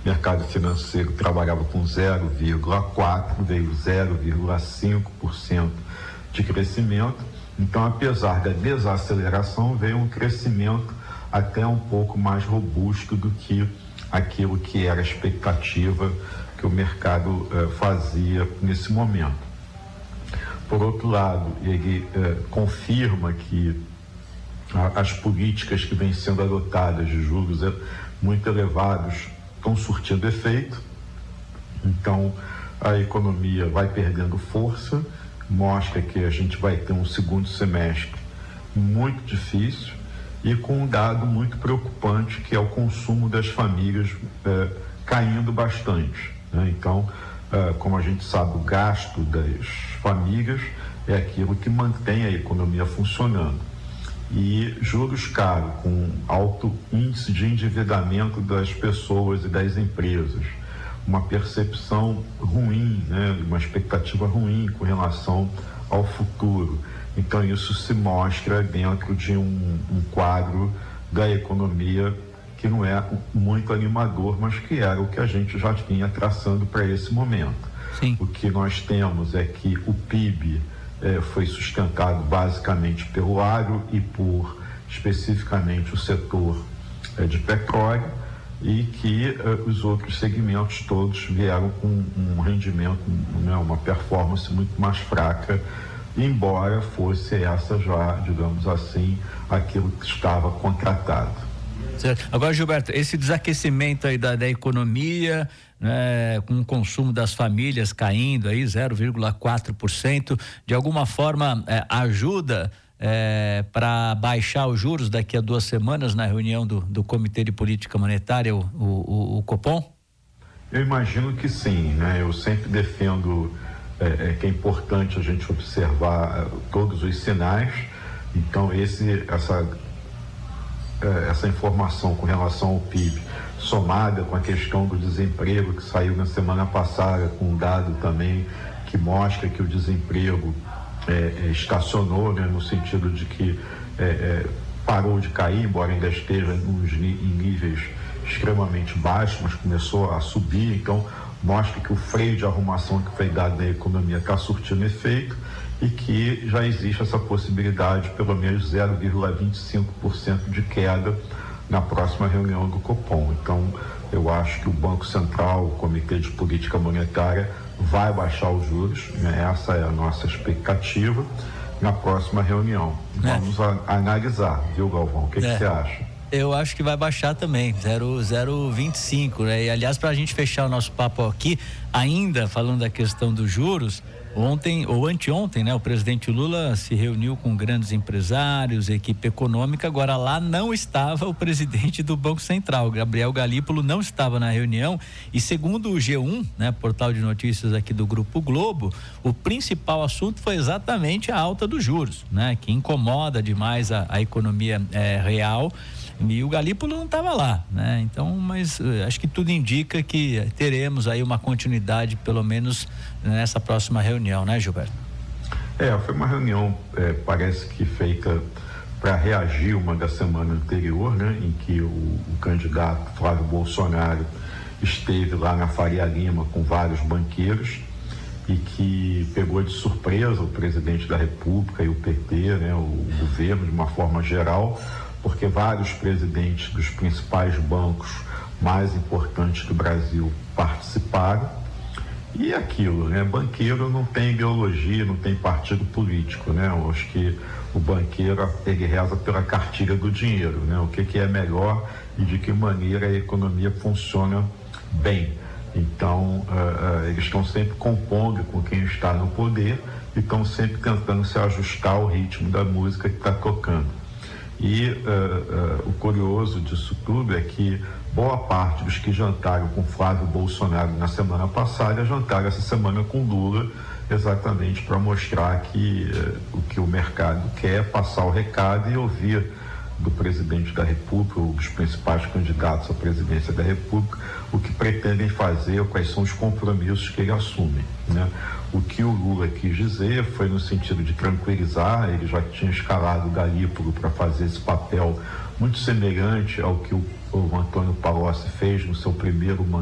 mercado financeiro trabalhava com 0,4%, veio 0,5% de crescimento. Então, apesar da desaceleração, veio um crescimento até um pouco mais robusto do que aquilo que era a expectativa que o mercado fazia nesse momento. Por outro lado, ele confirma que as políticas que vêm sendo adotadas de juros muito elevados estão surtindo efeito. Então, a economia vai perdendo força, mostra que a gente vai ter um segundo semestre muito difícil e com um dado muito preocupante, que é o consumo das famílias caindo bastante, né? Então, como a gente sabe, o gasto das famílias é aquilo que mantém a economia funcionando. E juros caros, com alto índice de endividamento das pessoas e das empresas, uma percepção ruim, né, uma expectativa ruim com relação ao futuro. Então isso se mostra dentro de um quadro da economia que não é muito animador, mas que era o que a gente já vinha traçando para esse momento. Sim. O que nós temos é que o PIB foi sustentado basicamente pelo agro e por especificamente o setor de petróleo, e que os outros segmentos todos vieram com um rendimento, né, uma performance muito mais fraca, embora fosse essa já, digamos assim, aquilo que estava contratado. Certo. Agora, Gilberto, esse desaquecimento aí da economia, né, com o consumo das famílias caindo aí 0,4%, de alguma forma ajuda para baixar os juros daqui a 2 semanas na reunião do Comitê de Política Monetária, o Copom? Eu imagino que sim, né? Eu sempre defendo que é importante a gente observar todos os sinais. Então essa informação com relação ao PIB, somada com a questão do desemprego que saiu na semana passada, com um dado também que mostra que o desemprego estacionou, né, no sentido de que parou de cair, embora ainda esteja em níveis extremamente baixos, mas começou a subir. Então mostra que o freio de arrumação que foi dado na economia está surtindo efeito e que já existe essa possibilidade de pelo menos 0,25% de queda na próxima reunião do Copom. Então eu acho que o Banco Central, o Comitê de Política Monetária, vai baixar os juros, né? Essa é a nossa expectativa na próxima reunião. Vamos analisar, viu, Galvão? O que você acha? Eu acho que vai baixar também, 0,25, né? E aliás, para a gente fechar o nosso papo aqui, ainda falando da questão dos juros, ontem ou anteontem, né, o presidente Lula se reuniu com grandes empresários, equipe econômica. Agora lá não estava o presidente do Banco Central, Gabriel Galípolo, não estava na reunião, e segundo o G1, né, portal de notícias aqui do Grupo Globo, o principal assunto foi exatamente a alta dos juros, né, que incomoda demais a economia real. E o Galípolo não estava lá, né? Então, mas acho que tudo indica que teremos aí uma continuidade, pelo menos nessa próxima reunião, né, Gilberto? Foi uma reunião, parece que feita para reagir uma da semana anterior, né? Em que o candidato Flávio Bolsonaro esteve lá na Faria Lima com vários banqueiros e que pegou de surpresa o presidente da República e o PT, né? O governo de uma forma geral, porque vários presidentes dos principais bancos mais importantes do Brasil participaram. E aquilo, né? Banqueiro não tem ideologia, não tem partido político, né? Eu acho que o banqueiro, ele reza pela cartilha do dinheiro, né? O que é melhor e de que maneira a economia funciona bem. Então, eles estão sempre compondo com quem está no poder e estão sempre tentando se ajustar ao ritmo da música que está tocando. E o curioso disso tudo é que boa parte dos que jantaram com Flávio Bolsonaro na semana passada jantaram essa semana com Lula, exatamente para mostrar que o que o mercado quer é passar o recado e ouvir do presidente da República, ou dos principais candidatos à presidência da República, o que pretendem fazer, quais são os compromissos que ele assume, né? O que o Lula quis dizer foi no sentido de tranquilizar. Ele já tinha escalado o Galípolo para fazer esse papel muito semelhante ao que o Antônio Palocci fez no seu primeiro mandato